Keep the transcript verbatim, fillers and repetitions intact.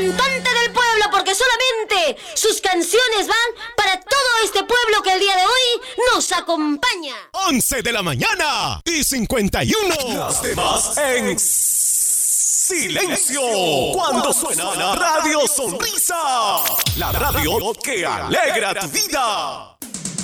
cantante del pueblo, porque solamente sus canciones van para todo este pueblo que el día de hoy nos acompaña. once de la mañana y cincuenta y uno. Las demás en silencio. Cuando suena la Radio Sonrisa, la radio que alegra tu vida.